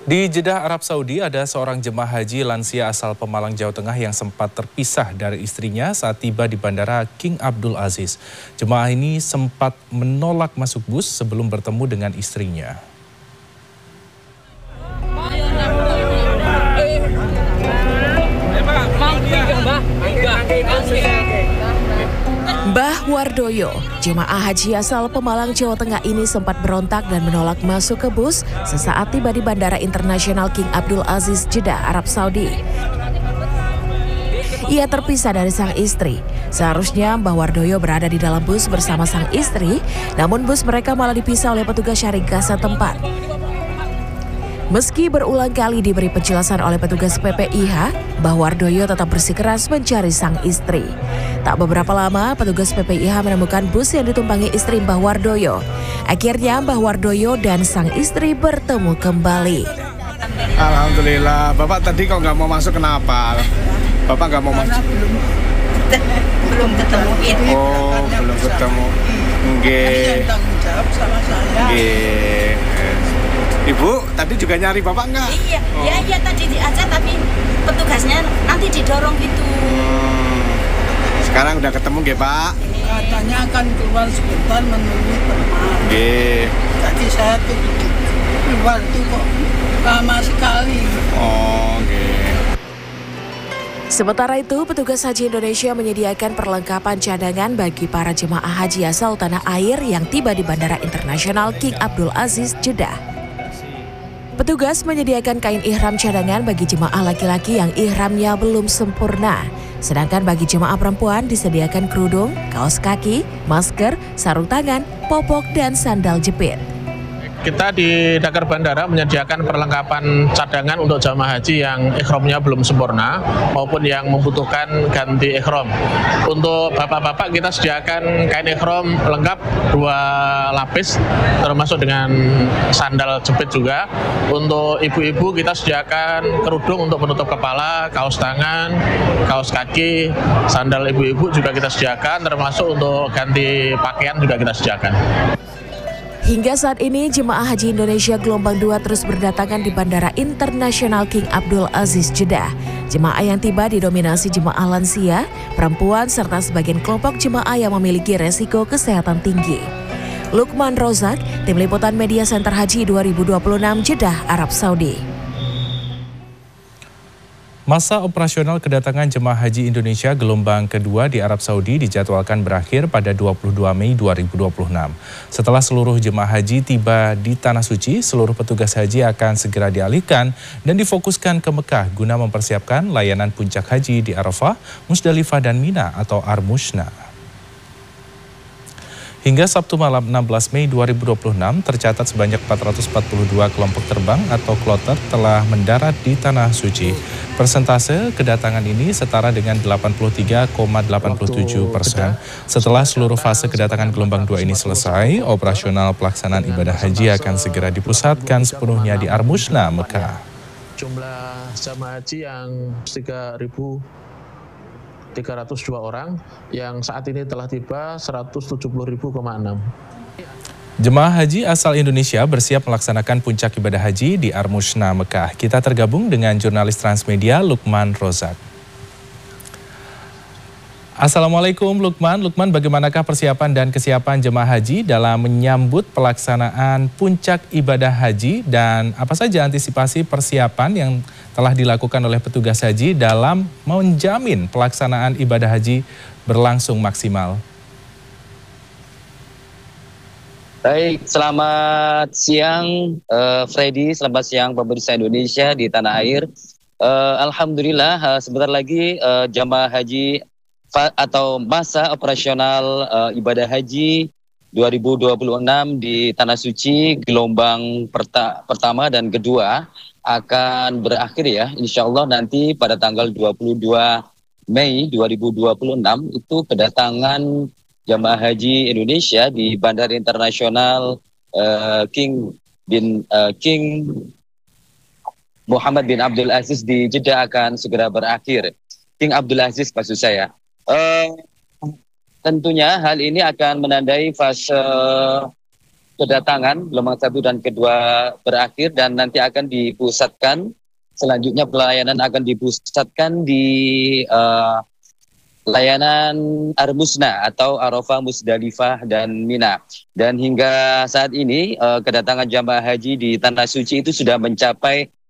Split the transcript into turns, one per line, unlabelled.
Di Jeddah, Arab Saudi, ada seorang jemaah haji lansia asal Pemalang, Jawa Tengah yang sempat terpisah dari istrinya saat tiba di Bandara King Abdul Aziz. Jemaah ini sempat menolak masuk bus sebelum bertemu dengan istrinya.
Mbah Wardoyo, jemaah haji asal Pemalang, Jawa Tengah ini sempat berontak dan menolak masuk ke bus sesaat tiba di Bandara Internasional King Abdul Aziz, Jeddah, Arab Saudi. Ia terpisah dari sang istri. Seharusnya Mbah Wardoyo berada di dalam bus bersama sang istri, namun bus mereka malah dipisah oleh petugas syarikat setempat. Meski berulang kali diberi penjelasan oleh petugas PPIH, Mbah Wardoyo tetap bersikeras mencari sang istri. Tak beberapa lama, petugas PPIH menemukan bus yang ditumpangi istri Mbah Wardoyo. Akhirnya Mbah Wardoyo dan sang istri bertemu kembali.
Alhamdulillah. Bapak tadi kok nggak mau masuk, kenapa? Bapak nggak mau masuk?
Belum ketemu ini.
Oh, belum ketemu. Nggih.
Tanggung jawab sama saya.
Nggih. Ibu, tadi juga nyari Bapak nggak?
Iya, iya tadi diajak tapi petugasnya nanti didorong gitu.
Sekarang udah ketemu nggih, Pak?
Katanya akan keluar sebentar menunggu teman.
Nggih.
Tadi saya tuh keluar tuh kok lama sekali.
Oh, nggih.
Sementara itu, petugas Haji Indonesia menyediakan perlengkapan cadangan bagi para jemaah haji asal tanah air yang tiba di Bandara Internasional King Abdul Aziz, Jeddah. Petugas menyediakan kain ihram cadangan bagi jemaah laki-laki yang ihramnya belum sempurna. Sedangkan bagi jemaah perempuan disediakan kerudung, kaos kaki, masker, sarung tangan, popok, dan sandal jepit.
Kita di Dakar Bandara menyediakan perlengkapan cadangan untuk jamaah haji yang ikhramnya belum sempurna maupun yang membutuhkan ganti ikhram. Untuk bapak-bapak kita sediakan kain ikhram lengkap 2 lapis termasuk dengan sandal jepit juga. Untuk ibu-ibu kita sediakan kerudung untuk menutup kepala, kaos tangan, kaos kaki, sandal ibu-ibu juga kita sediakan, termasuk untuk ganti pakaian juga kita sediakan.
Hingga saat ini, jemaah haji Indonesia gelombang 2 terus berdatangan di Bandara Internasional King Abdul Aziz, Jeddah. Jemaah yang tiba didominasi jemaah lansia, perempuan, serta sebagian kelompok jemaah yang memiliki resiko kesehatan tinggi. Lukman Rozak, Tim Liputan Media Center Haji 2026, Jeddah, Arab Saudi.
Masa operasional kedatangan jemaah haji Indonesia gelombang kedua di Arab Saudi dijadwalkan berakhir pada 22 Mei 2026. Setelah seluruh jemaah haji tiba di Tanah Suci, seluruh petugas haji akan segera dialihkan dan difokuskan ke Mekah guna mempersiapkan layanan puncak haji di Arafah, Musdalifah dan Mina atau Armushna. Hingga Sabtu malam 16 Mei 2026 tercatat sebanyak 442 kelompok terbang atau kloter telah mendarat di Tanah Suci. Persentase kedatangan ini setara dengan 83,87%. Setelah seluruh fase kedatangan gelombang 2 ini selesai, operasional pelaksanaan ibadah haji akan segera dipusatkan sepenuhnya di Armushna, Mekah.
Jumlah jamaah haji yang 3.302 orang yang saat ini telah tiba 170.000,6.
Jemaah haji asal Indonesia bersiap melaksanakan puncak ibadah haji di Armushna, Mekah. Kita tergabung dengan jurnalis Transmedia Lukman Rozak. Assalamualaikum Lukman. Lukman, bagaimanakah persiapan dan kesiapan jemaah haji dalam menyambut pelaksanaan puncak ibadah haji dan apa saja antisipasi persiapan yang telah dilakukan oleh petugas haji dalam menjamin pelaksanaan ibadah haji berlangsung maksimal?
Baik, selamat siang Freddy, selamat siang pemirsa Indonesia di tanah air. Alhamdulillah sebentar lagi jamaah haji atau masa operasional ibadah haji 2026 di Tanah Suci gelombang pertama dan kedua akan berakhir ya. Insya Allah nanti pada tanggal 22 Mei 2026 itu kedatangan jamaah haji Indonesia di Bandara Internasional King Muhammad bin Abdul Aziz di Jeddah akan segera berakhir. King Abdul Aziz maksud saya. Tentunya hal ini akan menandai fase kedatangan gelombang 1 dan kedua berakhir dan nanti akan dipusatkan, selanjutnya pelayanan akan dipusatkan di layanan Armusna atau Arafah, Musdalifah, dan Mina. Dan hingga saat ini kedatangan jamaah haji di Tanah Suci itu sudah mencapai